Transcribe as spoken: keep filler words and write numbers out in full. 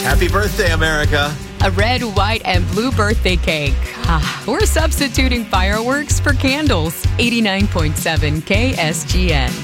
Happy birthday, America. A red, white, and blue birthday cake. Ah, we're substituting fireworks for candles. eighty-nine point seven K S G N.